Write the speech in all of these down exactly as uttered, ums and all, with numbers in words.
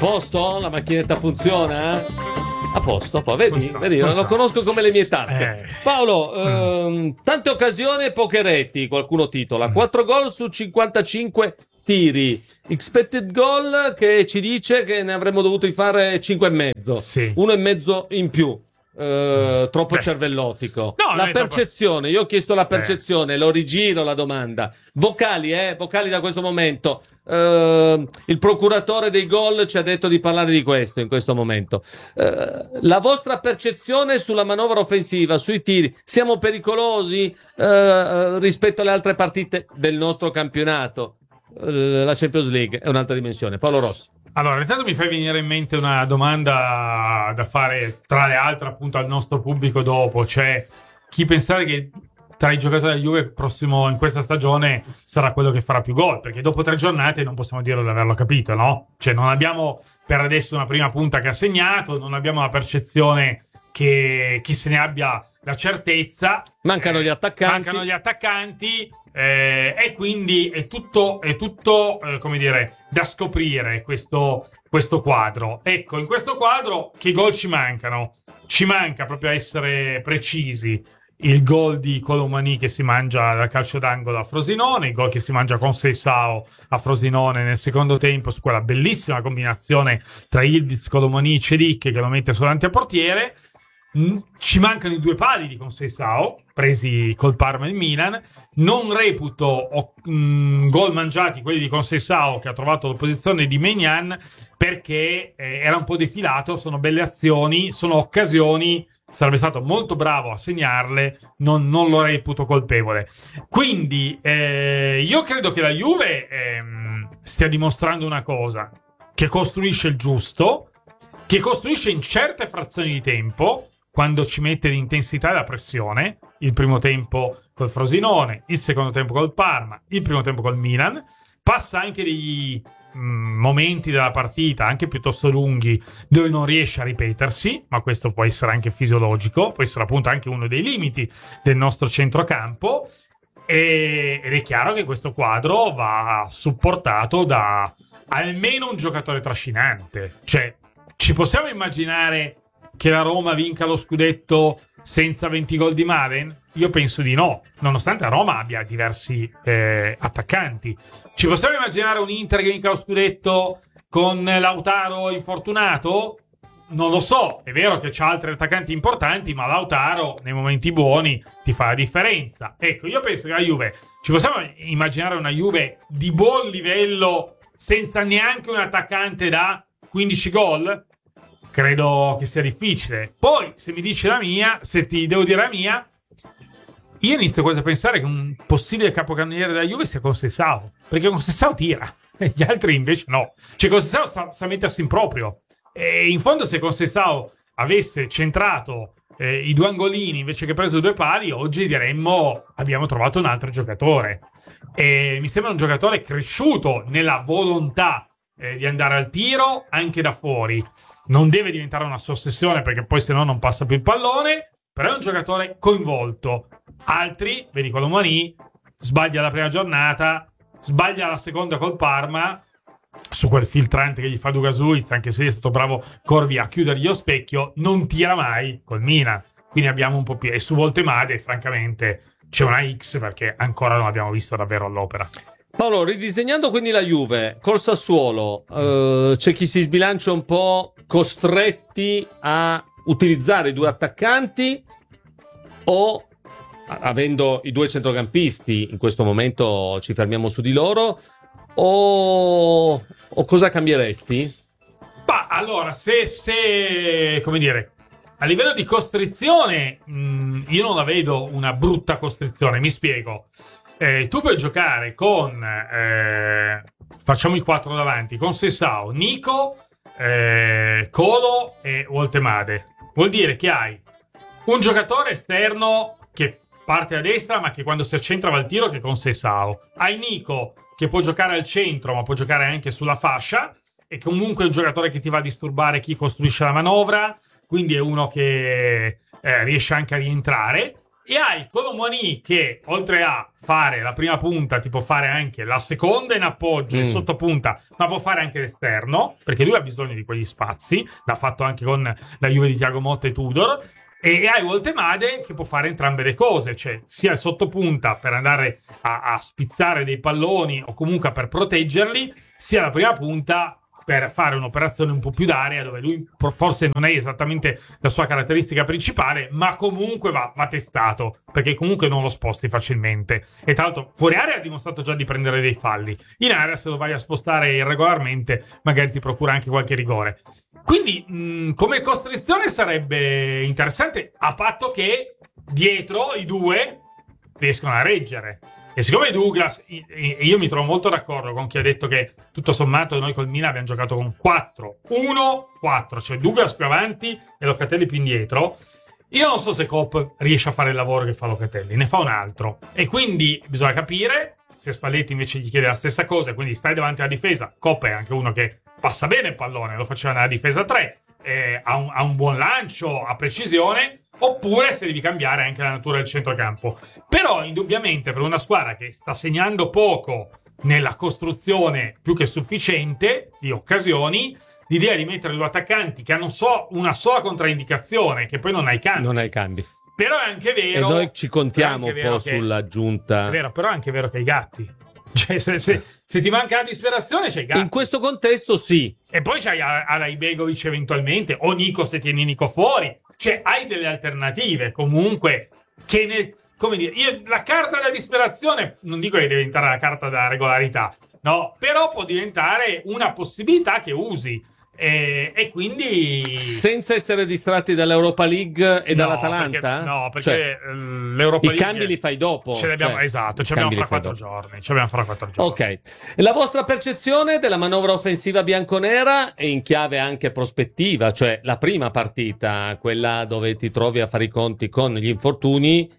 posto? La macchinetta funziona? A posto, poi vedi, Funziona, vedi lo funziona. conosco come le mie tasche. Eh. Paolo, Mm. ehm, tante occasioni e poche reti, qualcuno titola. quattro gol su cinquantacinque tiri. Expected goal che ci dice che ne avremmo dovuti fare cinque e mezzo. Sì. Uno e mezzo in più. Eh, troppo Beh. cervellotico. No, non la è troppo- percezione, io ho chiesto la percezione, lo rigiro la domanda. Vocali, eh, vocali da questo momento. Eh, il procuratore dei gol ci ha detto di parlare di questo in questo momento. Eh, la vostra percezione sulla manovra offensiva, sui tiri, siamo pericolosi eh, rispetto alle altre partite del nostro campionato? Eh, la Champions League è un'altra dimensione. Paolo Rossi. Allora, intanto mi fai venire in mente una domanda da fare, tra le altre, appunto, al nostro pubblico dopo, cioè chi pensare che tra i giocatori della Juve prossimo in questa stagione sarà quello che farà più gol, perché dopo tre giornate non possiamo dire di averlo capito, no? Cioè non abbiamo per adesso una prima punta che ha segnato, non abbiamo la percezione che chi se ne abbia la certezza. Mancano gli attaccanti. Mancano gli attaccanti eh, e quindi è tutto, è tutto eh, come dire, da scoprire questo, questo quadro. Ecco, in questo quadro che gol ci mancano? Ci manca proprio essere precisi. Il gol di Colomani che si mangia dal calcio d'angolo a Frosinone, il gol che si mangia con Seisao a Frosinone nel secondo tempo su quella bellissima combinazione tra Ildiz, Colomani e Celic che lo mette davanti al portiere. Ci mancano i due pali di Conceição presi col Parma e il Milan. Non reputo oh, mh, gol mangiati quelli di Conceição che ha trovato l'opposizione di Maignan perché eh, era un po' defilato. Sono belle azioni, sono occasioni. Sarebbe stato molto bravo a segnarle, non, non lo reputo colpevole. Quindi eh, io credo che la Juve ehm, stia dimostrando una cosa: che costruisce il giusto, che costruisce in certe frazioni di tempo, quando ci mette l'intensità e la pressione. Il primo tempo col Frosinone, il secondo tempo col Parma, il primo tempo col Milan. Passa anche degli mh, momenti della partita, anche piuttosto lunghi, dove non riesce a ripetersi, ma questo può essere anche fisiologico, può essere appunto anche uno dei limiti del nostro centrocampo. E, ed è chiaro che questo quadro va supportato da almeno un giocatore trascinante. Cioè, ci possiamo immaginare che la Roma vinca lo scudetto senza venti gol di Maren? Io penso di no, nonostante la Roma abbia diversi eh, attaccanti. Ci possiamo immaginare un Inter che vinca lo scudetto con Lautaro infortunato? Non lo so, è vero che c'ha altri attaccanti importanti, ma Lautaro nei momenti buoni ti fa la differenza. Ecco, io penso che la Juve, ci possiamo immaginare una Juve di buon livello senza neanche un attaccante da quindici gol? Credo che sia difficile. Poi, se mi dici la mia, se ti devo dire la mia, io inizio quasi a pensare che un possibile capocannoniere della Juve sia Conceição, perché Conceição tira, e gli altri invece no. Cioè Conceição sa, sa mettersi in proprio. E in fondo se Conceição avesse centrato eh, i due angolini invece che preso due pali, oggi diremmo abbiamo trovato un altro giocatore. E mi sembra un giocatore cresciuto nella volontà eh, di andare al tiro anche da fuori. Non deve diventare una sua ossessione perché poi se no non passa più il pallone, però è un giocatore coinvolto. Altri, vedi Colomani, sbaglia la prima giornata, sbaglia la seconda col Parma su quel filtrante che gli fa Duga Zuiz, anche se è stato bravo Corvi a chiudergli lo specchio, non tira mai col Milan. Quindi abbiamo un po' più. E su Voltemade, francamente, c'è una X perché ancora non abbiamo visto davvero all'opera. Paolo, ridisegnando quindi la Juve col Sassuolo, eh, c'è chi si sbilancia un po' costretti a utilizzare i due attaccanti o avendo i due centrocampisti, in questo momento ci fermiamo su di loro, o, o cosa cambieresti? Ma allora, se, se come dire, a livello di costrizione, mh, io non la vedo una brutta costrizione, mi spiego. Eh, tu puoi giocare con eh, facciamo i quattro davanti, con Seisao, Nico, eh, Colo e Voltemade. Vuol dire che hai un giocatore esterno che parte a destra ma che quando si accentra va al tiro, che è con Seisao. Hai Nico che può giocare al centro ma può giocare anche sulla fascia, e comunque è un giocatore che ti va a disturbare chi costruisce la manovra, quindi è uno che eh, riesce anche a rientrare. E hai Colomoni che, oltre a fare la prima punta, ti può fare anche la seconda in appoggio mm. e sottopunta, ma può fare anche l'esterno, perché lui ha bisogno di quegli spazi. L'ha fatto anche con la Juve di Thiago Motta e Tudor. E hai Woltemade che può fare entrambe le cose, cioè sia il sottopunta per andare a, a spizzare dei palloni o comunque per proteggerli, sia la prima punta per fare un'operazione un po' più d'area, dove lui forse non è esattamente la sua caratteristica principale, ma comunque va, va testato, perché comunque non lo sposti facilmente. E tra l'altro fuori area ha dimostrato già di prendere dei falli, in area se lo vai a spostare irregolarmente magari ti procura anche qualche rigore. Quindi mh, come costrizione sarebbe interessante, a patto che dietro i due riescono a reggere. E siccome Douglas, io mi trovo molto d'accordo con chi ha detto che tutto sommato noi col Milan abbiamo giocato con quattro uno quattro, cioè Douglas più avanti e Locatelli più indietro. Io non so se Kopp riesce a fare il lavoro che fa Locatelli, ne fa un altro. E quindi bisogna capire se Spalletti invece gli chiede la stessa cosa, quindi stai davanti alla difesa. Kopp è anche uno che passa bene il pallone, lo faceva nella difesa tre, eh, ha, un, ha un buon lancio, ha precisione. Oppure se devi cambiare anche la natura del centrocampo. Però indubbiamente per una squadra che sta segnando poco nella costruzione più che sufficiente di occasioni, l'idea di mettere due attaccanti che hanno so, una sola contraindicazione, che poi non hai cambi. Non hai cambi. Però è anche vero... E noi ci contiamo un po' che, sull'aggiunta. È vero, però è anche vero che hai gatti. Cioè se, se, se ti manca la disperazione c'hai gatti. In questo contesto sì. E poi c'hai Alaibegovic eventualmente, o Nico se tieni Nico fuori. Cioè, hai delle alternative comunque che nel, come dire, io, la carta della disperazione non dico che deve diventare la carta della regolarità, no, però può diventare una possibilità che usi. E, e quindi senza essere distratti dall'Europa League e no, dall'Atalanta? Perché, no, perché cioè, l'Europa League i cambi li fai dopo. Ce l'abbiamo, cioè, esatto, ce l'abbiamo fra quattro giorni. Ce l'abbiamo fra quattro giorni. Ok. E la vostra percezione della manovra offensiva bianconera è in chiave anche prospettiva, cioè la prima partita, quella dove ti trovi a fare i conti con gli infortuni.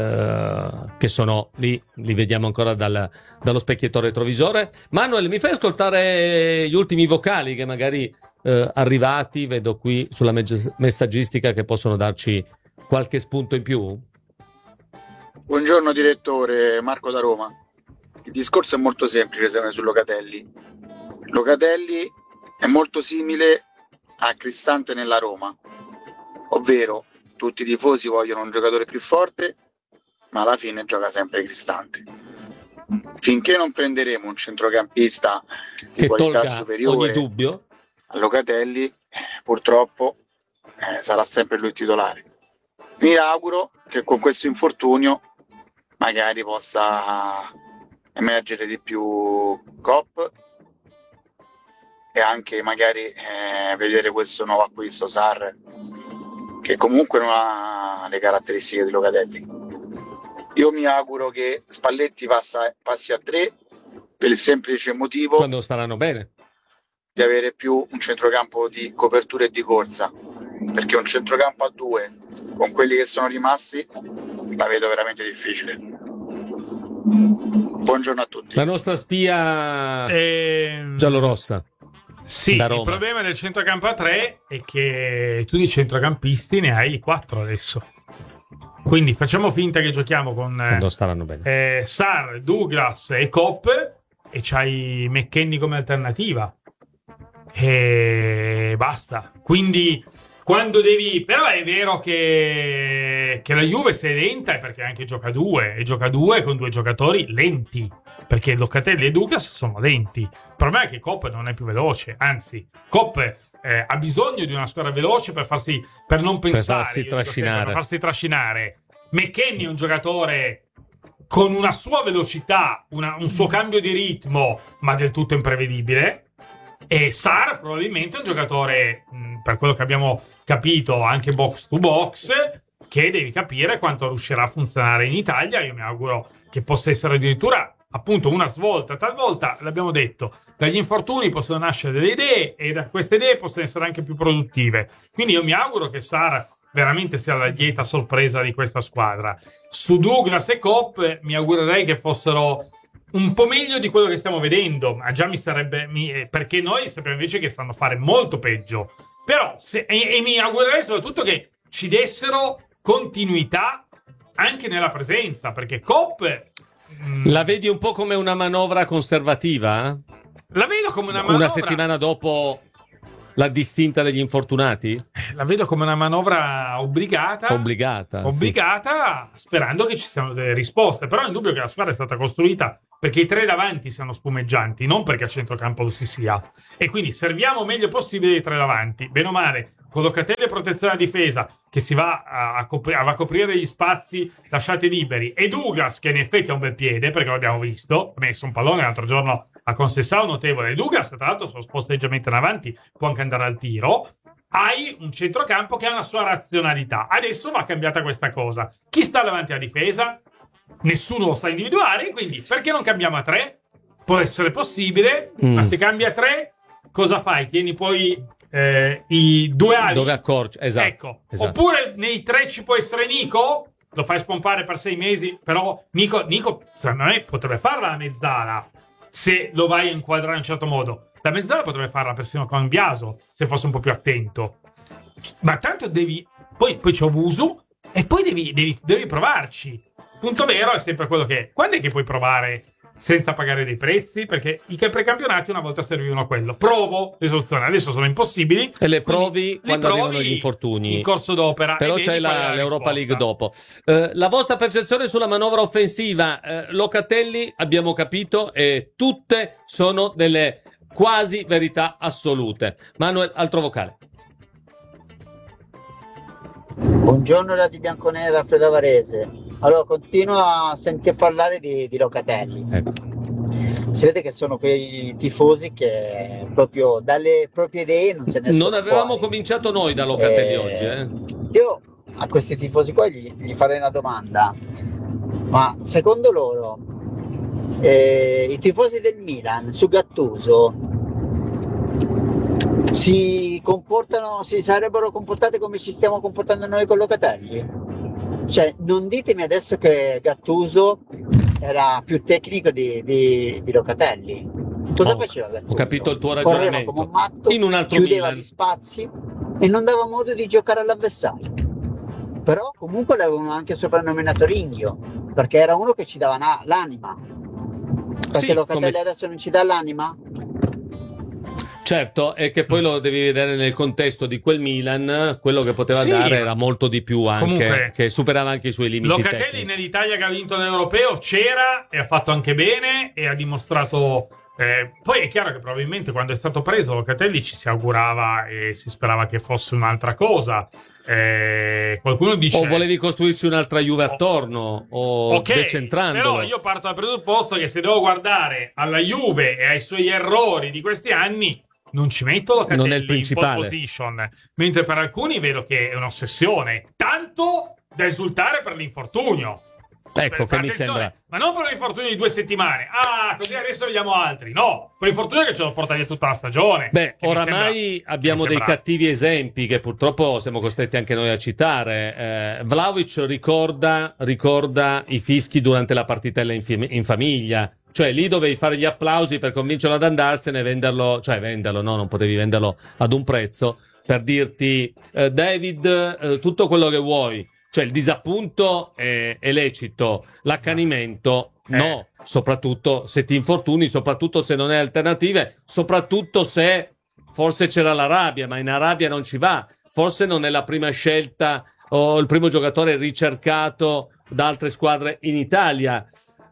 Uh, che sono lì, li vediamo ancora dal, dallo specchietto retrovisore. Manuel, mi fai ascoltare gli ultimi vocali che magari uh, arrivati, vedo qui sulla me- messaggistica, che possono darci qualche spunto in più? Buongiorno direttore, Marco da Roma. Il discorso è molto semplice secondo me su Locatelli. Locatelli è molto simile a Cristante nella Roma, ovvero tutti i tifosi vogliono un giocatore più forte, ma alla fine gioca sempre Cristante. Finché non prenderemo un centrocampista di che qualità tolga superiore ogni dubbio a Locatelli, purtroppo eh, sarà sempre lui titolare. Mi auguro che con questo infortunio magari possa emergere di più Kopp e anche magari eh, vedere questo nuovo acquisto Sarr, che comunque non ha le caratteristiche di Locatelli. Io mi auguro che Spalletti passa, passi a tre per il semplice motivo quando staranno bene di avere più un centrocampo di copertura e di corsa, perché un centrocampo a due con quelli che sono rimasti la vedo veramente difficile. Buongiorno a tutti. La nostra spia e... giallorossa. Sì, il problema del centrocampo a tre è che tu di centrocampisti ne hai quattro adesso. Quindi facciamo finta che giochiamo con quando staranno bene. Eh, Sarr, Douglas e Kopp e c'hai McKennie come alternativa. E basta. Quindi quando devi... Però è vero che, che la Juve se è lenta è perché anche gioca due. E gioca due con due giocatori lenti. Perché Locatelli e Douglas sono lenti. Il problema è che Kopp non è più veloce. Anzi, Kopp... Eh, ha bisogno di una squadra veloce per farsi per non pensare, per farsi trascinare. Sempre, per farsi trascinare. McKennie è un giocatore con una sua velocità, una, un suo cambio di ritmo, ma del tutto imprevedibile. E Sarr probabilmente è un giocatore, mh, per quello che abbiamo capito, anche box to box, che devi capire quanto riuscirà a funzionare in Italia. Io mi auguro che possa essere addirittura appunto una svolta. Talvolta, l'abbiamo detto, dagli infortuni possono nascere delle idee e da queste idee possono essere anche più produttive. Quindi io mi auguro che Sarr veramente sia la lieta sorpresa di questa squadra. Su Douglas e Kopp mi augurerei che fossero un po' meglio di quello che stiamo vedendo, ma già mi sarebbe mi, perché noi sappiamo invece che stanno a fare molto peggio. Però se, e, e mi augurerei soprattutto che ci dessero continuità anche nella presenza, perché Kopp mh, la vedi un po' come una manovra conservativa? La vedo come una manovra. Una settimana dopo la distinta degli infortunati? La vedo come una manovra obbligata. Obbligata. Obbligata, sì. Sperando che ci siano delle risposte. Però è indubbio che la squadra è stata costruita perché i tre davanti siano spumeggianti, non perché a centrocampo lo si sia. E quindi serviamo meglio possibile i tre davanti. Bene o male, con Locatelli e protezione alla difesa, che si va a, a, copri- a coprire gli spazi lasciati liberi, e Douglas, che in effetti ha un bel piede, perché lo abbiamo visto, ha messo un pallone l'altro giorno a Conceição notevole. Douglas, tra l'altro, sullo sposteggiamento in avanti può anche andare al tiro. Hai un centrocampo che ha una sua razionalità. Adesso va cambiata questa cosa. Chi sta davanti alla difesa? Nessuno lo sa individuare, quindi perché non cambiamo a tre? Può essere possibile, mm. ma se cambia a tre, cosa fai? Tieni poi eh, i due ali. Dove accorgi, esatto, ecco. esatto. Oppure nei tre ci può essere Nico, lo fai spompare per sei mesi, però Nico, Nico secondo me potrebbe farla la mezzala se lo vai a inquadrare in un certo modo. La mezzala potrebbe farla persino con Biaso, se fosse un po' più attento. Ma tanto devi... Poi, poi c'è Ovusu e poi devi, devi, devi provarci. Punto vero è sempre quello che è. Quando è che puoi provare senza pagare dei prezzi? Perché i precampionati una volta servivano a quello. Provo le soluzioni, adesso sono impossibili. E le provi quando provi arrivano gli infortuni. In corso d'opera. Però c'è la, l'Europa League dopo. Uh, la vostra percezione sulla manovra offensiva, uh, Locatelli, abbiamo capito, e tutte sono delle quasi verità assolute. Manuel, altro vocale. Buongiorno Radio Bianconera, Alfredo Varese. Allora, continuo a sentire parlare di, di Locatelli. Ecco. Si vede che sono quei tifosi che proprio dalle proprie idee non se ne escono. Non avevamo fuori. cominciato noi da Locatelli eh, oggi. Eh. Io a questi tifosi qua gli, gli farei una domanda. Ma secondo loro eh, i tifosi del Milan su Gattuso si comportano, si sarebbero comportati come ci stiamo comportando noi con Locatelli? Cioè, non ditemi adesso che Gattuso era più tecnico di, di, di Locatelli. Cosa oh, faceva Gattuso? Ho capito il tuo Correva ragionamento. come un matto, in un altro chiudeva Milan. gli spazi e non dava modo di giocare all'avversario. Però comunque l'avevano anche soprannominato Ringhio, perché era uno che ci dava na- l'anima. Perché Sì, Locatelli come... adesso non ci dà l'anima? Certo, è che poi lo devi vedere nel contesto di quel Milan, quello che poteva sì, dare era molto di più anche, comunque, che superava anche i suoi limiti Locatelli tecnici. Nell'Italia che ha vinto l'Europeo c'era e ha fatto anche bene e ha dimostrato... Eh, poi è chiaro che probabilmente quando è stato preso Locatelli ci si augurava e si sperava che fosse un'altra cosa. Eh, qualcuno dice... O volevi costruirci un'altra Juve attorno, o okay, decentrandolo. Però io parto dal presupposto che se devo guardare alla Juve e ai suoi errori di questi anni... non ci metto Locatelli non è il principale. In pole position, mentre per alcuni vedo che è un'ossessione, tanto da esultare per l'infortunio. Ecco per, che mi sembra. Ma non per l'infortunio di due settimane. Ah, così adesso vediamo altri. No, per l'infortunio che ce lo porta via tutta la stagione. Beh, oramai sembra, abbiamo dei cattivi esempi che purtroppo siamo costretti anche noi a citare. Eh, Vlahovic ricorda, ricorda i fischi durante la partitella in, fi- in famiglia. Cioè lì dovevi fare gli applausi per convincerlo ad andarsene e venderlo, cioè venderlo, no, non potevi venderlo ad un prezzo, per dirti eh, David, eh, tutto quello che vuoi, cioè il disappunto è, è lecito, l'accanimento eh. no, soprattutto se ti infortuni, soprattutto se non hai alternative, soprattutto se forse c'era la rabbia, ma in Arabia non ci va, forse non è la prima scelta o il primo giocatore ricercato da altre squadre in Italia.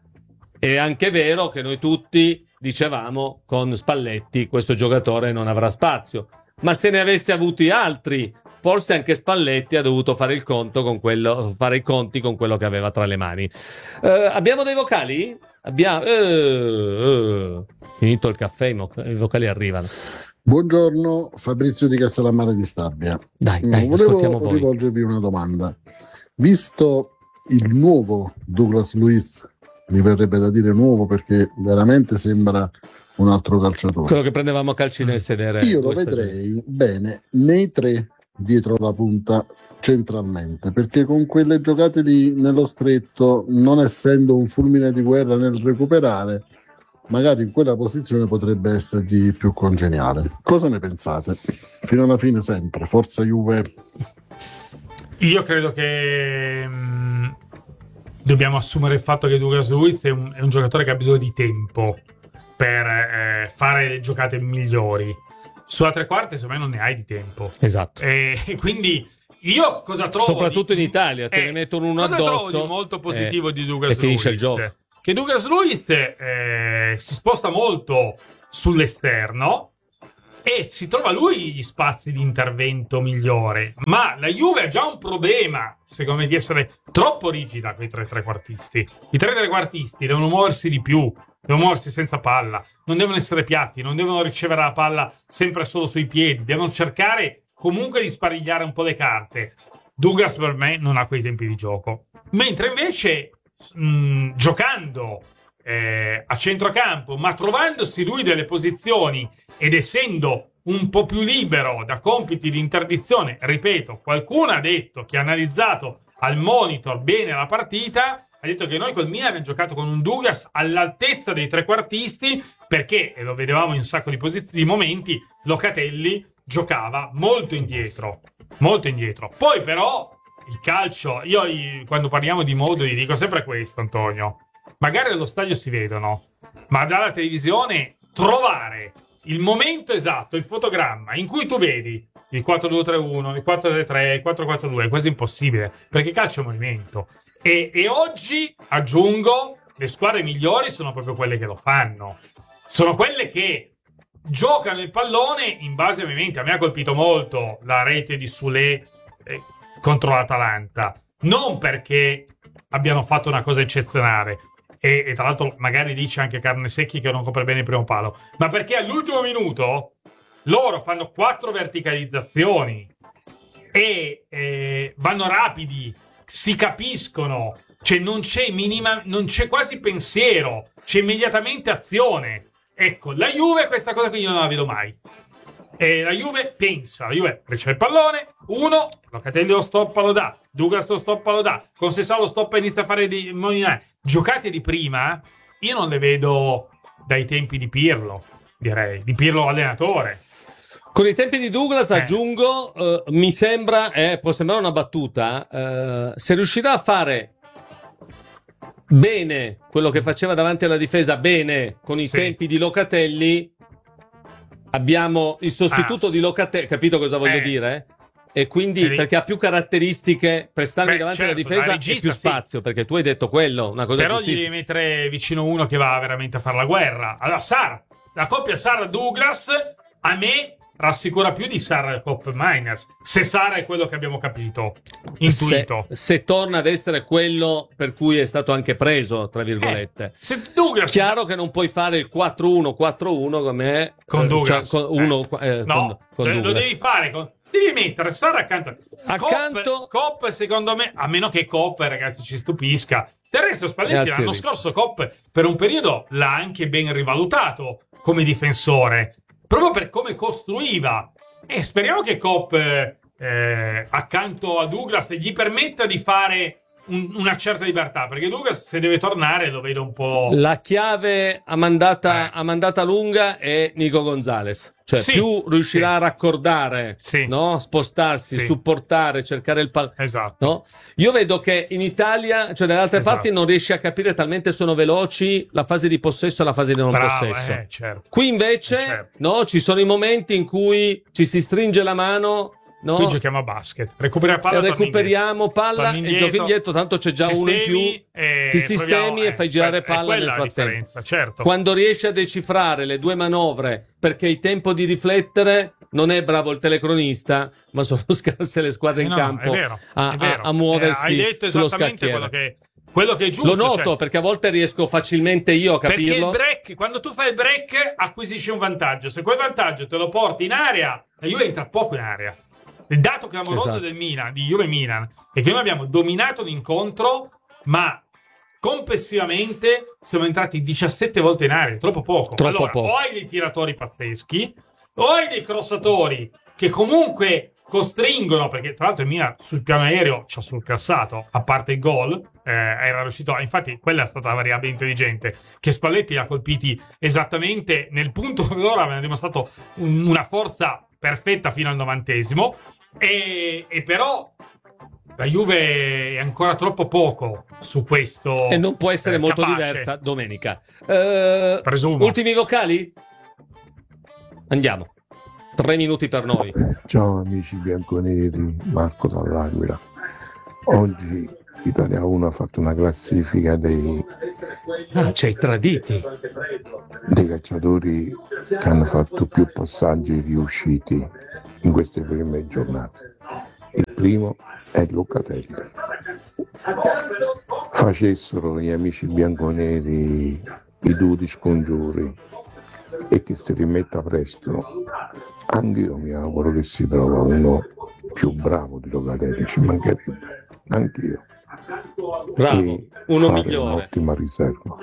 È anche vero che noi tutti dicevamo con Spalletti questo giocatore non avrà spazio, ma se ne avesse avuti altri, forse anche Spalletti ha dovuto fare il conto con quello, fare i conti con quello che aveva tra le mani. Uh, abbiamo dei vocali? Abbiamo uh, uh. Finito il caffè, i, mo- i vocali arrivano. Buongiorno, Fabrizio di Castellammare di Stabia. Dai, dai, volevo ascoltiamo voi. rivolgervi una domanda. Visto il nuovo Douglas Luiz, mi verrebbe da dire nuovo perché veramente sembra un altro calciatore. Quello che prendevamo a calci nel sedere. Io lo vedrei bene nei tre dietro la punta centralmente, perché con quelle giocate lì nello stretto, non essendo un fulmine di guerra nel recuperare, magari in quella posizione potrebbe essergli più congeniale. Cosa ne pensate? Fino alla fine sempre, forza Juve. Io credo che mh, dobbiamo assumere il fatto che Douglas Luiz è un, è un giocatore che ha bisogno di tempo per eh, fare le giocate migliori. Sulla tre quarti secondo me non ne hai di tempo. Esatto. E quindi io cosa trovo soprattutto di, in Italia te eh, ne mettono uno cosa addosso, trovo di molto positivo eh, di Douglas e finisce Luiz? il gioco. Che Douglas Luiz eh, si sposta molto sull'esterno e si trova lui gli spazi di intervento migliore, ma la Juve ha già un problema secondo me di essere troppo rigida con i tre trequartisti. I tre trequartisti devono muoversi di più, devono muoversi senza palla, non devono essere piatti, non devono ricevere la palla sempre solo sui piedi, devono cercare comunque di sparigliare un po' le carte. Douglas per me non ha quei tempi di gioco, mentre invece mh, giocando eh, a centrocampo, ma trovandosi lui delle posizioni ed essendo un po' più libero da compiti di interdizione, ripeto, qualcuno ha detto, che ha analizzato al monitor bene la partita, ha detto che noi col Milan abbiamo giocato con un Douglas all'altezza dei trequartisti, perché, e lo vedevamo in un sacco di posizioni, di momenti, Locatelli giocava molto indietro, molto indietro. Poi però il calcio, io quando parliamo di moduli dico sempre questo, Antonio, magari allo stadio si vedono, ma dalla televisione trovare il momento esatto, il fotogramma in cui tu vedi il quattro due tre uno, il quattro tre tre, il quattro quattro due è quasi impossibile, perché il calcio è movimento. E, e oggi, aggiungo, le squadre migliori sono proprio quelle che lo fanno. Sono quelle che giocano il pallone in base ai movimenti. A me ha colpito molto la rete di Soulé eh, contro l'Atalanta. Non perché abbiano fatto una cosa eccezionale, e, e tra l'altro magari dice anche Carnesecchi che non copre bene il primo palo, ma perché all'ultimo minuto loro fanno quattro verticalizzazioni e eh, vanno rapidi, si capiscono, cioè non c'è minima, non c'è quasi pensiero, c'è immediatamente azione. Ecco, la Juve questa cosa qui io non la vedo mai. E la Juve pensa, la Juve riceve il pallone, uno, Locatelli lo stoppa, lo dà, Douglas lo stoppa, lo dà, Conceição lo stoppa e inizia a fare di Molinari. Giocate di prima, io non le vedo dai tempi di Pirlo, direi, di Pirlo allenatore. Con i tempi di Douglas eh. aggiungo, eh, mi sembra, eh, può sembrare una battuta, eh, se riuscirà a fare bene quello che faceva davanti alla difesa, bene con i sì. tempi di Locatelli, abbiamo il sostituto ah. di Locatelli, capito cosa voglio eh. dire? E quindi Devi... perché ha più caratteristiche per stare Beh, davanti certo, alla difesa regista, e più spazio, sì. Perché tu hai detto quello, una cosa però giustissima. gli devi mettere vicino uno che va veramente a fare la guerra. Allora Sar, la coppia Sar-Douglas a me rassicura più di Sar Cop Miners, se Sar è quello che abbiamo capito, intuito. Se, se torna ad essere quello per cui è stato anche preso, tra virgolette. Eh, se Douglas... Chiaro che non puoi fare il quattro uno quattro uno come con eh, Douglas. Cioè, con uno, eh. eh, no, con, con lo Douglas. devi fare con... Devi mettere Sar accanto. Accanto... Cop, Cop, secondo me, a meno che Cop, ragazzi, ci stupisca. Del resto Spalletti l'anno scorso Cop per un periodo l'ha anche ben rivalutato come difensore, proprio per come costruiva. E speriamo che Cop eh, accanto a Douglas gli permetta di fare un, una certa libertà, perché Douglas se deve tornare lo vedo un po'... La chiave a mandata, eh. a mandata lunga è Nico Gonzalez. Cioè sì, più riuscirà sì. a raccordare, sì. no? Spostarsi, sì. supportare, cercare il pallone. Esatto. No? Io vedo che in Italia, cioè dalle altre esatto. parti, non riesci a capire, talmente sono veloci la fase di possesso e la fase di non Bravo, possesso. Eh, certo. Qui invece eh, certo. no, ci sono i momenti in cui ci si stringe la mano. No? Qui giochiamo a basket, recuperiamo palla, e recuperiamo palla torni e giochi indietro, tanto c'è già uno in più, e ti sistemi proviamo, e fai eh, girare è palla nel la frattempo. differenza, certo. Quando riesci a decifrare le due manovre perché hai tempo di riflettere, non è bravo il telecronista, ma sono scarse le squadre eh in no, campo è vero, a, è vero. a, a muoversi eh, hai detto sullo esattamente scacchiere. quello che, quello che è giusto. Lo noto, cioè, perché a volte riesco facilmente io a capirlo. Perché il break, quando tu fai il break, acquisisci un vantaggio. Se quel vantaggio te lo porti in area, la Juve entra poco in area. Il dato clamoroso esatto. del Milan, di Juve Milan, è che noi abbiamo dominato l'incontro, ma complessivamente siamo entrati diciassette volte in area, troppo poco. Troppo allora, poco. o hai dei tiratori pazzeschi, o hai dei crossatori che comunque costringono, perché tra l'altro il Milan sul piano aereo ci ha surclassato, a parte il gol, eh, era riuscito, infatti quella è stata la variabile intelligente, che Spalletti li ha colpiti esattamente nel punto dove loro avevano dimostrato un, una forza perfetta fino al novantesimo, e, e però la Juve è ancora troppo poco su questo. E non può essere eh, molto capace. diversa domenica. Eh, Presumo. Ultimi vocali? Andiamo. Tre minuti per noi. Ciao amici bianconeri, Marco dall'Aquila. Oggi Italia uno ha fatto una classifica dei, Ah, c'è i traditi. dei calciatori che hanno fatto più passaggi riusciti in queste prime giornate. Il primo è Locatelli. Facessero gli amici bianconeri i dovuti scongiuri e che si rimetta presto. Anch'io mi auguro che si trova uno più bravo di Locatelli, ci mancherebbe. Anch'io. Bravo, E uno fare migliore. un'ottima riserva.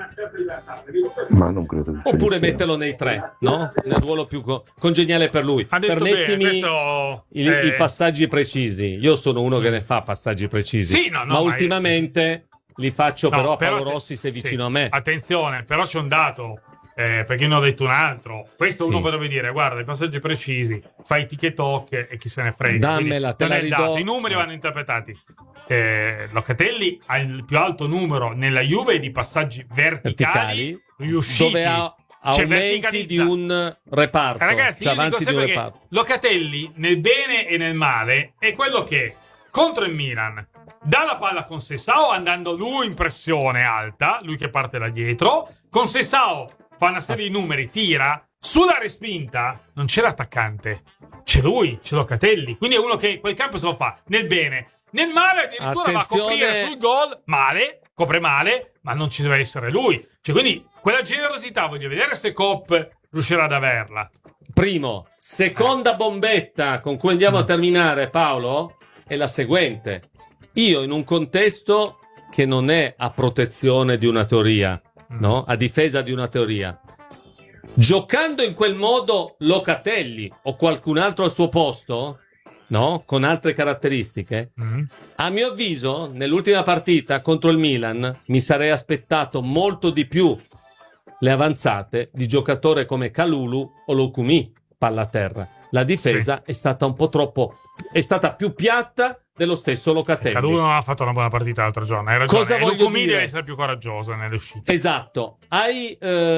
Ma non credo che ce ne Oppure sia. metterlo nei tre, no? Nel ruolo più co- congeniale per lui. Ha detto Permettimi bene, questo, i, eh, i passaggi precisi. Io sono uno che ne fa passaggi precisi. Sì, no, no, ma ma ultimamente li faccio No, però a però Paolo te- Rossi se è sì. vicino a me. Attenzione, però c'è un dato, eh, perché io ne ho detto un altro. Questo Sì. uno potrebbe dire, guarda, i passaggi precisi, fai tic e toc e chi se ne frega. Dammela, Quindi te non la è il ridò. dato. I numeri vanno interpretati. Eh, Locatelli ha il più alto numero nella Juve di passaggi verticali, Verticali, riusciti. dove ha Cioè, aumenti di verticalizza. un reparto, Ragazzi, cioè io dico avanzi di un sempre che reparto. Locatelli, nel bene e nel male, è quello che contro il Milan dà la palla con Sessao andando lui in pressione alta, lui che parte da dietro, con Sessao fa una serie di numeri, tira, sulla respinta non c'è l'attaccante, c'è lui, c'è Locatelli, quindi è uno che quel campo se lo fa nel bene. Nel male addirittura va a Attenzione. coprire sul gol, male, copre male, ma non ci deve essere lui. Cioè, quindi quella generosità voglio vedere se Kopp riuscirà ad averla. Primo, seconda bombetta con cui andiamo Mm. a terminare, Paolo, è la seguente. Io in un contesto che non è a protezione di una teoria, Mm. no? A difesa di una teoria. Giocando in quel modo Locatelli o qualcun altro al suo posto, no? Con altre caratteristiche, Mm. a mio avviso, nell'ultima partita contro il Milan, mi sarei aspettato molto di più le avanzate di giocatore come Kalulu o Lukumi, palla a terra. La difesa è stata un po' troppo, è stata più piatta dello stesso Locatelli. Kalulu non ha fatto una buona partita l'altro giorno, hai ragione. Cosa E voglio Lukumi dire? deve essere più coraggioso nelle uscite. Esatto, hai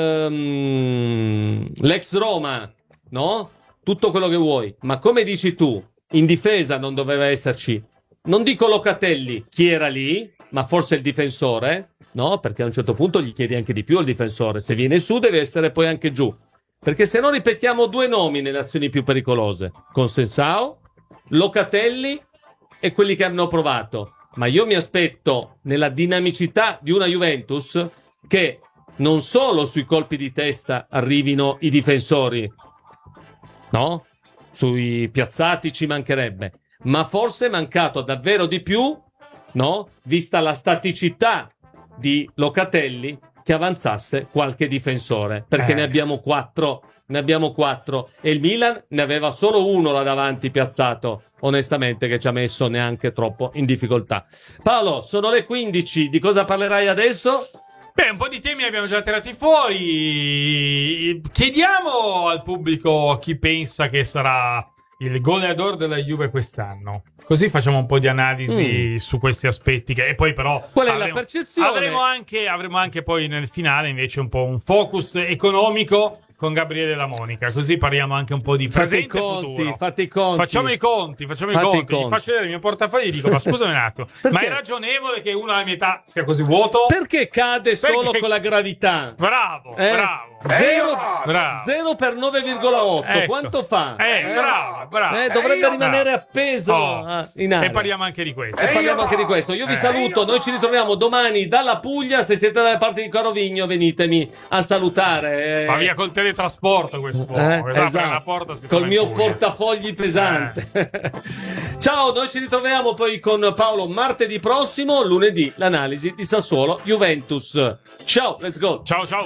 ehm, l'ex Roma, no? Tutto quello che vuoi, ma come dici tu, in difesa non doveva esserci, non dico Locatelli, chi era lì, ma forse il difensore, no? Perché a un certo punto gli chiedi anche di più al difensore, se viene su deve essere poi anche giù, perché se no ripetiamo due nomi nelle azioni più pericolose, con Sensao, Locatelli e quelli che hanno provato. Ma io mi aspetto nella dinamicità di una Juventus che non solo sui colpi di testa arrivino i difensori, no? Sui piazzati ci mancherebbe, ma forse è mancato davvero di più, no? Vista la staticità di Locatelli, che avanzasse qualche difensore, perché Eh. ne abbiamo quattro, ne abbiamo quattro e il Milan ne aveva solo uno là davanti piazzato, onestamente, che ci ha messo neanche troppo in difficoltà. Paolo, sono le quindici, di cosa parlerai adesso? Beh, un po' di temi abbiamo già tirati fuori. Chiediamo al pubblico chi pensa che sarà il goleador della Juve quest'anno. Così facciamo un po' di analisi Mm. su questi aspetti. Che, e poi, però, Qual è la avremo, percezione? avremo anche, avremo anche poi nel finale invece un po' un focus economico con Gabriele e la Monica. Così parliamo anche un po' di Fate i presente e conti, futuro. fate i conti. Facciamo i conti, facciamo Fate i i conti. Gli conti. faccio vedere il mio portafoglio e dico: ma scusami un attimo, Perché? ma è ragionevole che uno alla mia età sia così vuoto? Perché cade solo Perché- con la gravità? Bravo, Eh? bravo. Zero, Bravo. zero per nove virgola otto, Ecco. quanto fa? Eh, bravo, bravo. Eh, dovrebbe rimanere Bravo. appeso Oh. ah, in aria. E parliamo anche di questo. E parliamo anche di questo. Io vi Eh. saluto, noi ci ritroviamo domani dalla Puglia. Se siete dalle parti di Carovigno, venitemi a salutare. eh. Va via col teletrasporto questo uomo. Eh, che apre esatto. la porta, si Col trova in mio Puglia. portafogli pesante. Ciao, noi ci ritroviamo poi con Paolo martedì prossimo, lunedì l'analisi di Sassuolo Juventus. Ciao, let's go. Ciao, ciao.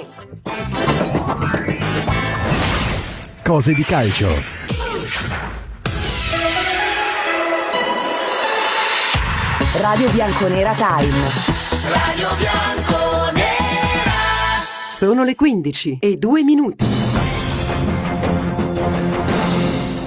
Cose di calcio. Radio Bianconera Time. Radio Bianconera. Sono le quindici e due minuti.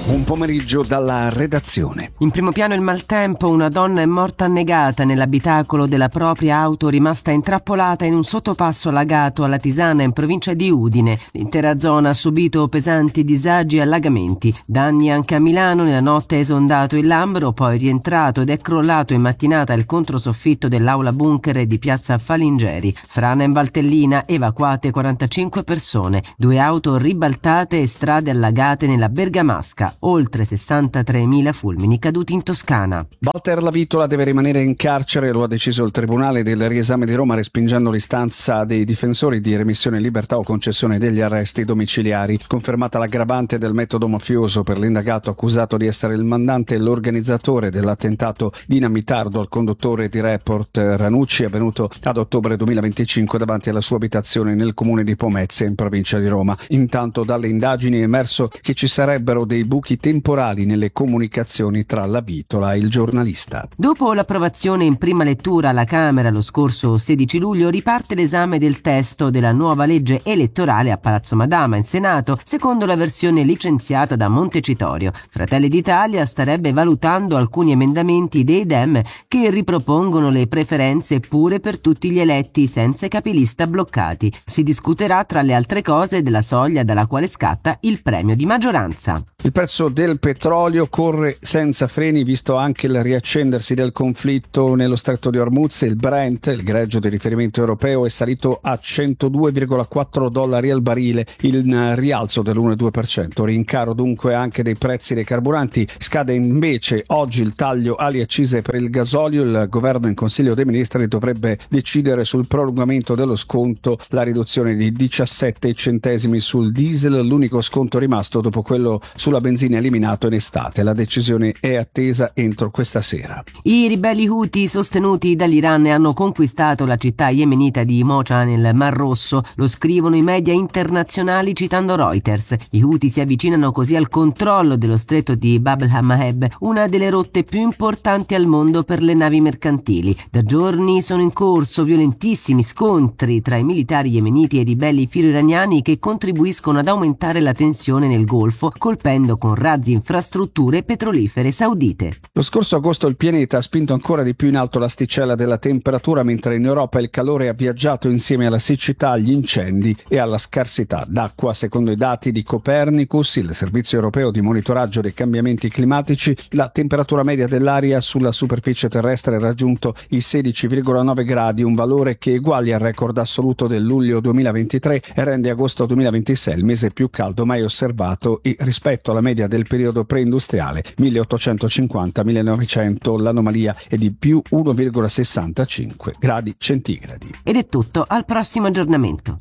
Un pomeriggio dalla redazione. In primo piano il maltempo, una donna è morta annegata nell'abitacolo della propria auto rimasta intrappolata in un sottopasso allagato alla Tisana in provincia di Udine. L'intera zona ha subito pesanti disagi e allagamenti. Danni anche a Milano, nella notte è esondato il Lambro, poi rientrato ed è crollato in mattinata il controsoffitto dell'aula bunker di piazza Falingeri. Frana in Valtellina, evacuate quarantacinque persone, due auto ribaltate e strade allagate nella Bergamasca. Oltre sessantatremila fulmini caduti in Toscana. Walter Lavitola deve rimanere in carcere, lo ha deciso il Tribunale del Riesame di Roma, respingendo l'istanza dei difensori di remissione in libertà o concessione degli arresti domiciliari. Confermata l'aggravante del metodo mafioso per l'indagato accusato di essere il mandante e l'organizzatore dell'attentato dinamitardo al conduttore di Report Ranucci, avvenuto ad ottobre duemilaventicinque davanti alla sua abitazione nel comune di Pomezia in provincia di Roma. Intanto dalle indagini è emerso che ci sarebbero dei buchi temporali nelle comunicazioni tra Lavitola e il giornalista. Dopo l'approvazione in prima lettura alla Camera lo scorso sedici luglio, riparte l'esame del testo della nuova legge elettorale a Palazzo Madama in Senato, secondo la versione licenziata da Montecitorio. Fratelli d'Italia starebbe valutando alcuni emendamenti dei Dem che ripropongono le preferenze pure per tutti gli eletti senza i capilista bloccati. Si discuterà tra le altre cose della soglia dalla quale scatta il premio di maggioranza. Il prezzo del petrolio corre senza freni, visto anche il riaccendersi del conflitto nello stretto di Hormuz. Il Brent, il greggio di riferimento europeo, è salito a centodue virgola quattro dollari al barile, il rialzo dell'uno virgola due per cento. Rincaro dunque anche dei prezzi dei carburanti. Scade invece oggi il taglio alle accise per il gasolio. Il governo in Consiglio dei Ministri dovrebbe decidere sul prolungamento dello sconto, la riduzione di diciassette centesimi sul diesel, l'unico sconto rimasto dopo quello sulla benzina eliminato in estate. La decisione è attesa entro questa sera. I ribelli Houthi sostenuti dall'Iran hanno conquistato la città yemenita di Mocha nel Mar Rosso, lo scrivono i media internazionali citando Reuters. I Houthi si avvicinano così al controllo dello stretto di Bab el-Mandeb, una delle rotte più importanti al mondo per le navi mercantili. Da giorni sono in corso violentissimi scontri tra i militari yemeniti e i ribelli filo-iraniani che contribuiscono ad aumentare la tensione nel Golfo, colpendo con razzi infrastrutture petrolifere saudite. Lo scorso agosto il pianeta ha spinto ancora di più in alto l'asticella della temperatura, mentre in Europa il calore ha viaggiato insieme alla siccità, agli incendi e alla scarsità d'acqua. Secondo i dati di Copernicus, il servizio europeo di monitoraggio dei cambiamenti climatici, la temperatura media dell'aria sulla superficie terrestre ha raggiunto i sedici virgola nove gradi, un valore che eguaglia al record assoluto del luglio duemilaventitré e rende agosto duemilaventisei il mese più caldo mai osservato e rispetto alla media del periodo preindustriale milleottocentocinquanta millenovecento l'anomalia è di più uno virgola sessantacinque gradi centigradi. Ed è tutto, al prossimo aggiornamento.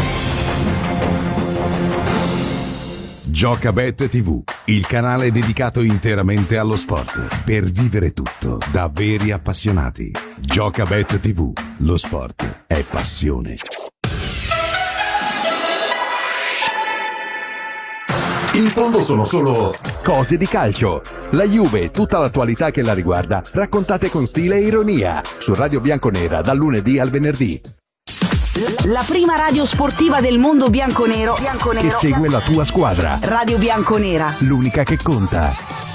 Giocabet tivù, il canale dedicato interamente allo sport, per vivere tutto da veri appassionati. Giocabet tivù, lo sport è passione. In fondo sono solo cose di calcio. La Juve e tutta l'attualità che la riguarda, raccontate con stile e ironia, su Radio Bianconera dal lunedì al venerdì. La prima radio sportiva del mondo bianconero, bianconero che segue la tua squadra. Radio Bianconera, l'unica che conta.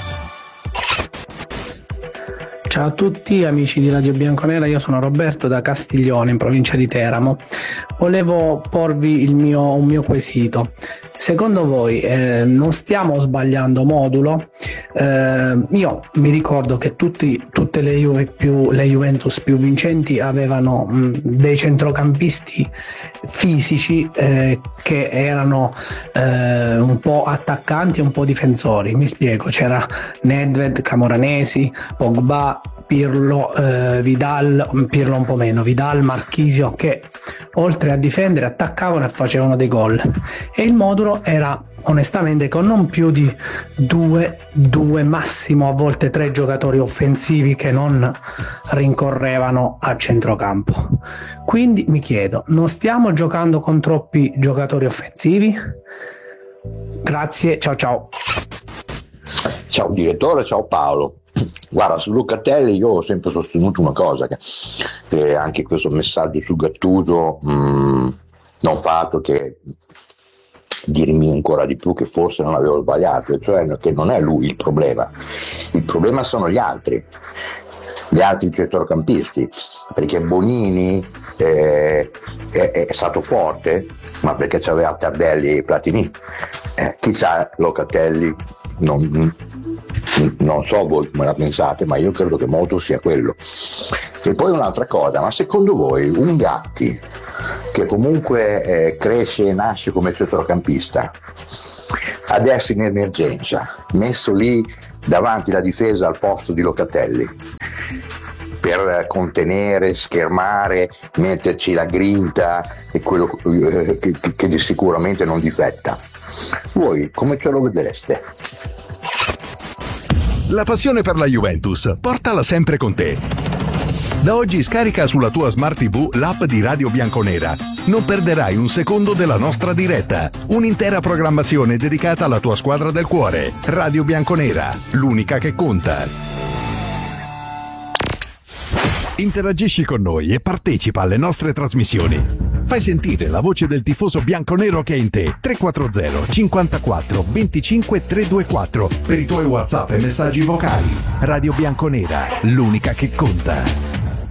Ciao a tutti amici di Radio Bianconera, io sono Roberto da Castiglione in provincia di Teramo. Volevo porvi il mio, un mio quesito. Secondo voi eh, non stiamo sbagliando modulo? Eh, io mi ricordo che tutti, tutte le, Juve più, le Juventus più vincenti avevano mh, dei centrocampisti fisici eh, che erano eh, un po' attaccanti e un po' difensori. Mi spiego, c'era Nedved, Camoranesi, Pogba, Pirlo, eh, Vidal, Pirlo un po' meno, Vidal, Marchisio, che oltre a difendere attaccavano e facevano dei gol, e il modulo era onestamente con non più di due, due massimo a volte tre giocatori offensivi che non rincorrevano a centrocampo. Quindi mi chiedo, non stiamo giocando con troppi giocatori offensivi? Grazie, ciao ciao. Ciao direttore, ciao Paolo. Guarda, su Locatelli io ho sempre sostenuto una cosa, che, che anche questo messaggio su Gattuso mh, non fa altro che dirmi ancora di più che forse non avevo sbagliato, e cioè che non è lui il problema, il problema sono gli altri, gli altri centrocampisti, perché Bonini eh, è, è stato forte, ma perché c'aveva Tardelli e Platini, eh, chi c'ha Locatelli, non, non so voi come la pensate, ma io credo che molto sia quello. E poi un'altra cosa, ma secondo voi un Gatti che comunque eh, cresce e nasce come centrocampista, adesso in emergenza, messo lì davanti la difesa al posto di Locatelli per contenere, schermare, metterci la grinta e quello eh, che, che sicuramente non difetta, voi come ce lo vedreste? La passione per la Juventus, portala sempre con te. Da oggi scarica sulla tua Smart tivù l'app di Radio Bianconera. Non perderai un secondo della nostra diretta. Un'intera programmazione dedicata alla tua squadra del cuore. Radio Bianconera, l'unica che conta. Interagisci con noi e partecipa alle nostre trasmissioni. Fai sentire la voce del tifoso bianconero che è in te. tre quattro zero cinquantaquattro venticinque trecentoventiquattro per i tuoi WhatsApp e messaggi vocali. Radio Bianconera, l'unica che conta.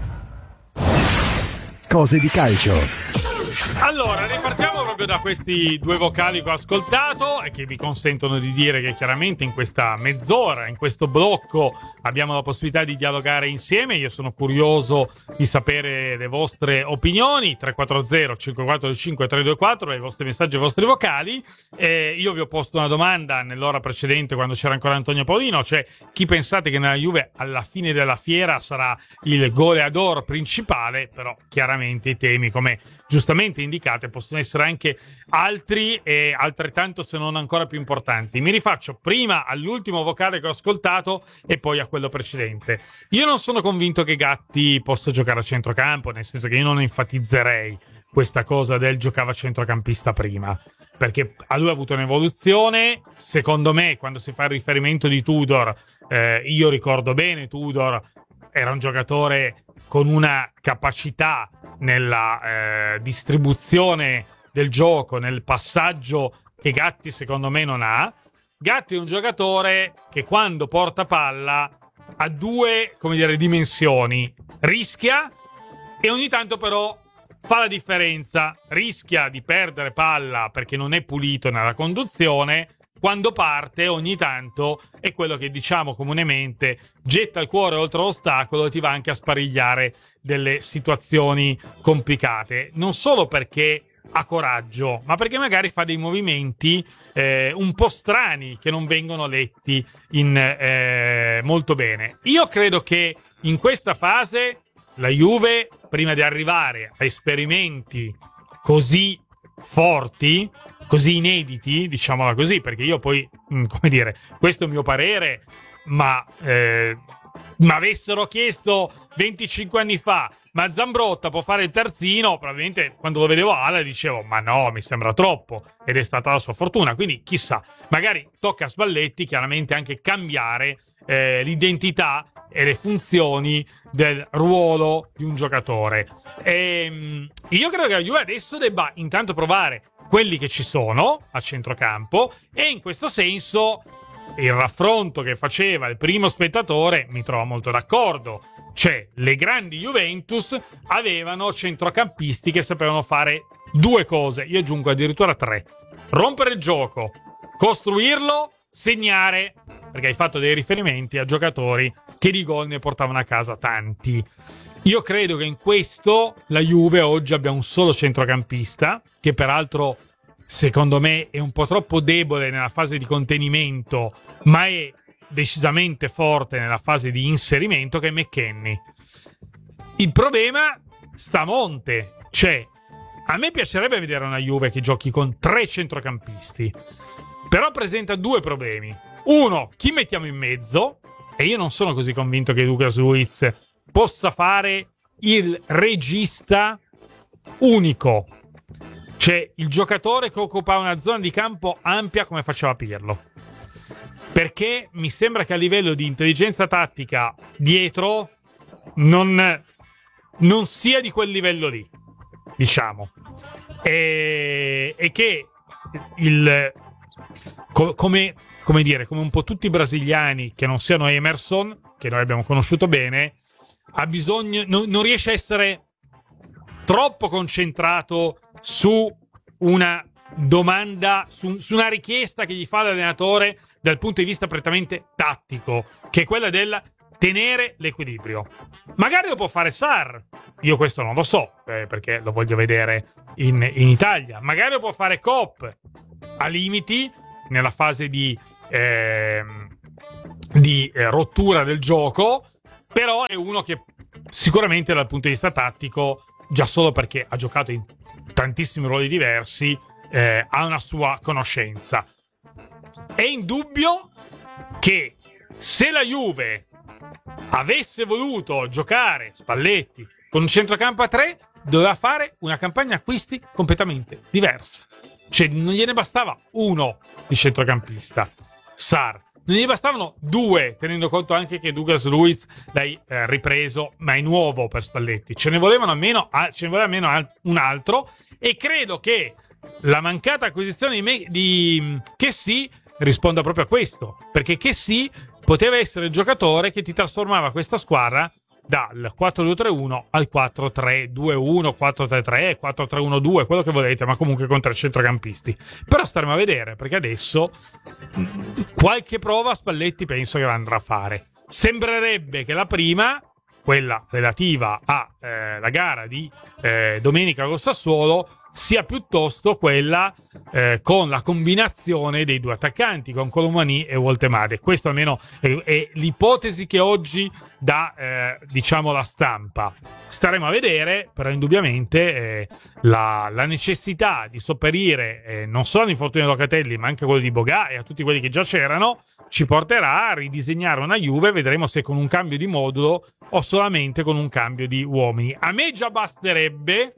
Cose di calcio. Allora, ripartiamo proprio da questi due vocali che ho ascoltato e che vi consentono di dire che chiaramente in questa mezz'ora, in questo blocco, abbiamo la possibilità di dialogare insieme. Io sono curioso di sapere le vostre opinioni. Tre quattro zero cinque quattro cinque tre due quattro, i vostri messaggi e i vostri vocali. Eh, io vi ho posto una domanda nell'ora precedente quando c'era ancora Antonio Paolino, cioè chi pensate che nella Juve alla fine della fiera sarà il goleador principale, però chiaramente i temi, come giustamente indicate, possono essere anche altri e altrettanto se non ancora più importanti. Mi rifaccio prima all'ultimo vocale che ho ascoltato e poi a quello precedente. Io non sono convinto che Gatti possa giocare a centrocampo, nel senso che io non enfatizzerei questa cosa del giocava centrocampista prima, perché a lui ha avuto un'evoluzione. Secondo me, quando si fa il riferimento di Tudor, eh, io ricordo bene Tudor era un giocatore con una capacità nella eh, distribuzione del gioco, nel passaggio che Gatti secondo me non ha. Gatti è un giocatore che quando porta palla ha due, come dire, dimensioni: rischia e ogni tanto però fa la differenza. Rischia di perdere palla perché non è pulito nella conduzione. Quando parte ogni tanto è quello che diciamo comunemente getta il cuore oltre l'ostacolo e ti va anche a sparigliare delle situazioni complicate, non solo perché ha coraggio, ma perché magari fa dei movimenti eh, un po' strani che non vengono letti in, eh, molto bene. Io credo che in questa fase la Juve, prima di arrivare a esperimenti così forti, così inediti, diciamola così, perché io poi, come dire, questo è il mio parere, ma eh, mi avessero chiesto venticinque anni fa, ma Zambrotta può fare il terzino, probabilmente quando lo vedevo a ala dicevo, ma no, mi sembra troppo, ed è stata la sua fortuna, quindi chissà, magari tocca a Spalletti chiaramente anche cambiare eh, l'identità e le funzioni del ruolo di un giocatore. E, io credo che la Juve adesso debba intanto provare quelli che ci sono a centrocampo, e in questo senso il raffronto che faceva il primo spettatore mi trova molto d'accordo. Cioè, le grandi Juventus avevano centrocampisti che sapevano fare due cose, io aggiungo addirittura tre: rompere il gioco, costruirlo, segnare, perché hai fatto dei riferimenti a giocatori che di gol ne portavano a casa tanti. Io credo che in questo la Juve oggi abbia un solo centrocampista, che peraltro secondo me è un po' troppo debole nella fase di contenimento, ma è decisamente forte nella fase di inserimento, che è McKennie. Il problema sta a monte, cioè a me piacerebbe vedere una Juve che giochi con tre centrocampisti, però presenta due problemi. Uno, chi mettiamo in mezzo? E io non sono così convinto che Douglas Luiz possa fare il regista unico, cioè il giocatore che occupa una zona di campo ampia come faceva Pirlo, perché mi sembra che a livello di intelligenza tattica dietro non, non sia di quel livello lì, diciamo, e, e che il co- come, come dire, come un po' tutti i brasiliani che non siano Emerson, che noi abbiamo conosciuto bene, ha bisogno, no, non riesce a essere troppo concentrato su una domanda, su, su una richiesta che gli fa l'allenatore dal punto di vista prettamente tattico, che è quella del tenere l'equilibrio. Magari lo può fare Sarr, io questo non lo so, eh, perché lo voglio vedere in, in Italia. Magari lo può fare Kopp, a limiti, nella fase di, eh, di eh, rottura del gioco, però è uno che sicuramente dal punto di vista tattico, già solo perché ha giocato in tantissimi ruoli diversi, eh, ha una sua conoscenza. È indubbio che se la Juve avesse voluto giocare Spalletti con un centrocampo a tre, doveva fare una campagna acquisti completamente diversa. Cioè non gliene bastava uno di centrocampista, Sarr, non gli bastavano due, tenendo conto anche che Douglas Luiz l'hai eh, ripreso, ma è nuovo per Spalletti. Ce ne volevano almeno, ce ne voleva almeno al- un altro, e credo che la mancata acquisizione di, me- di Kessie risponda proprio a questo, perché Kessie poteva essere il giocatore che ti trasformava questa squadra dal quattro due tre uno al quattro tre due uno, quattro tre tre, quattro tre uno due, quello che volete, ma comunque con tre centrocampisti. Però staremo a vedere, perché adesso qualche prova Spalletti penso che andrà a fare. Sembrerebbe che la prima, quella relativa alla gara di eh, domenica con Sassuolo, sia piuttosto quella eh, con la combinazione dei due attaccanti, con Colomani e Woltemade. Questo almeno è, è l'ipotesi che oggi dà eh, diciamo la stampa. Staremo a vedere, però indubbiamente eh, la, la necessità di sopperire eh, non solo all'infortunio di Locatelli, ma anche quello di Boga e a tutti quelli che già c'erano, ci porterà a ridisegnare una Juve. Vedremo se con un cambio di modulo o solamente con un cambio di uomini. A me già basterebbe,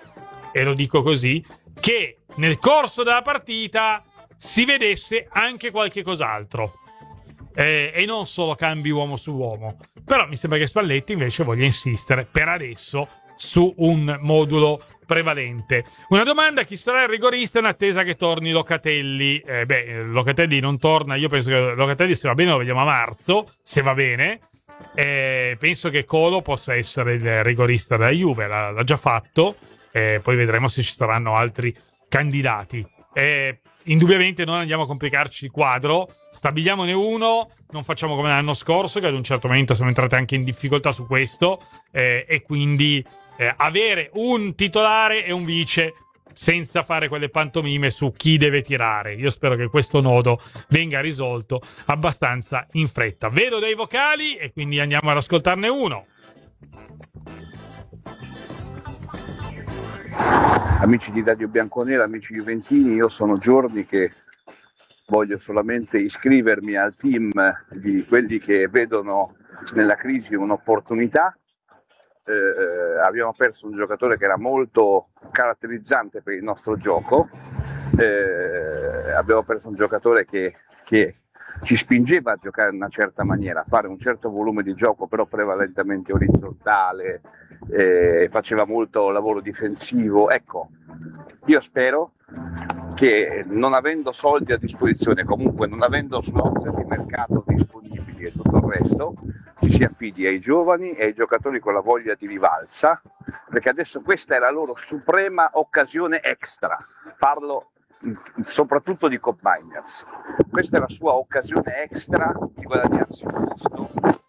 e lo dico così, che nel corso della partita si vedesse anche qualche cos'altro, eh, e non solo cambi uomo su uomo. Però mi sembra che Spalletti invece voglia insistere per adesso su un modulo prevalente. Una domanda: chi sarà il rigorista in attesa che torni Locatelli? Eh, beh, Locatelli non torna, io penso che Locatelli, se va bene lo vediamo a marzo, se va bene. Eh, penso che Colo possa essere il rigorista della Juve, l'ha, l'ha già fatto. Eh, poi vedremo se ci saranno altri candidati. Eh, indubbiamente non andiamo a complicarci il quadro, stabiliamone uno, non facciamo come l'anno scorso, che ad un certo momento siamo entrati anche in difficoltà su questo, eh, e quindi eh, avere un titolare e un vice senza fare quelle pantomime su chi deve tirare. Io spero che questo nodo venga risolto abbastanza in fretta. Vedo dei vocali e quindi andiamo ad ascoltarne uno. Amici di Radio Bianconera, amici juventini, io sono giorni che voglio solamente iscrivermi al team di quelli che vedono nella crisi un'opportunità. Eh, abbiamo perso un giocatore che era molto caratterizzante per il nostro gioco, eh, abbiamo perso un giocatore che, che ci spingeva a giocare in una certa maniera, a fare un certo volume di gioco però prevalentemente orizzontale, eh, faceva molto lavoro difensivo. Ecco, io spero che, non avendo soldi a disposizione, comunque non avendo slot di mercato disponibili e tutto il resto, ci si affidi ai giovani e ai giocatori con la voglia di rivalsa, perché adesso questa è la loro suprema occasione extra. Parlo soprattutto di Kopp Meiners, questa è la sua occasione extra di guadagnarsi un posto.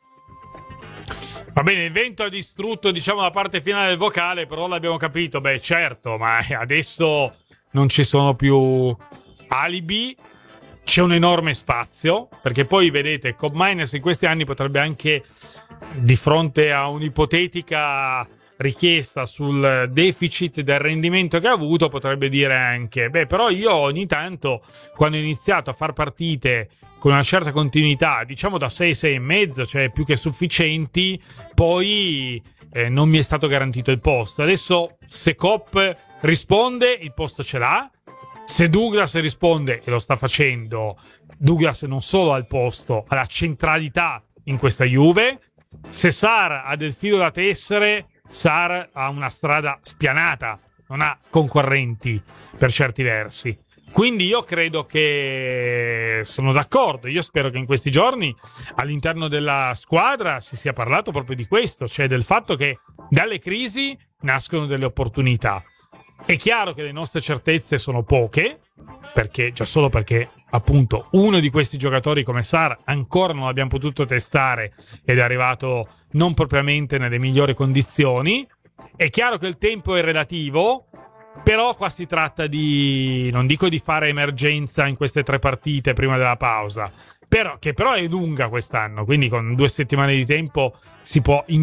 Va bene, il vento ha distrutto, diciamo, la parte finale del vocale, però l'abbiamo capito. Beh, certo, ma adesso non ci sono più alibi, c'è un enorme spazio, perché poi vedete, Kopp Meiners in questi anni potrebbe anche, di fronte a un'ipotetica richiesta sul deficit del rendimento che ha avuto, potrebbe dire anche: beh, però io ogni tanto, quando ho iniziato a far partite con una certa continuità, diciamo da sei sei e mezzo, cioè più che sufficienti, poi eh, non mi è stato garantito il posto. Adesso, se Kopp risponde, il posto ce l'ha. Se Douglas risponde, e lo sta facendo, Douglas non solo ha il posto, ha la centralità in questa Juve. Se Sarr ha del filo da tessere, Sarr ha una strada spianata, non ha concorrenti per certi versi. Quindi io credo che sono d'accordo. Io spero che in questi giorni all'interno della squadra si sia parlato proprio di questo, cioè del fatto che dalle crisi nascono delle opportunità. È chiaro che le nostre certezze sono poche, perché già solo perché appunto uno di questi giocatori come Sarr ancora non l'abbiamo potuto testare ed è arrivato non propriamente nelle migliori condizioni. È chiaro che il tempo è relativo, però qua si tratta di, non dico di fare emergenza in queste tre partite prima della pausa, però, che però è lunga quest'anno, quindi con due settimane di tempo si può